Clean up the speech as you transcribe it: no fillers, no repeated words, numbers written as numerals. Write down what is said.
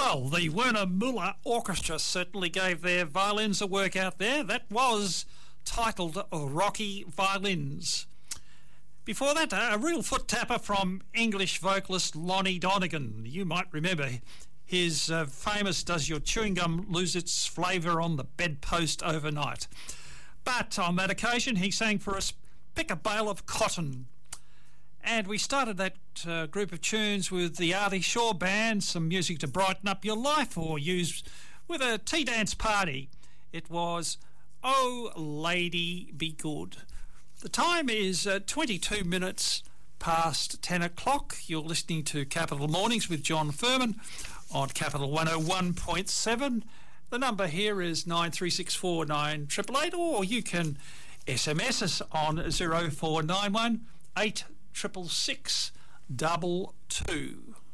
Well, the Werner Müller Orchestra certainly gave their violins a workout there. That was titled Rocky Violins. Before that, a real foot tapper from English vocalist Lonnie Donegan. You might remember his famous Does Your Chewing Gum Lose Its Flavour on the Bedpost Overnight? But on that occasion, he sang for us Pick a Bale of Cotton. And we started that group of tunes with the Artie Shaw Band, some music to brighten up your life or use with a tea dance party. It was Oh Lady Be Good. The time is 22 minutes past 10 o'clock. You're listening to Capital Mornings with John Furman on Capital 101.7. The number here is 93649888, or you can SMS us on 0491 866 22.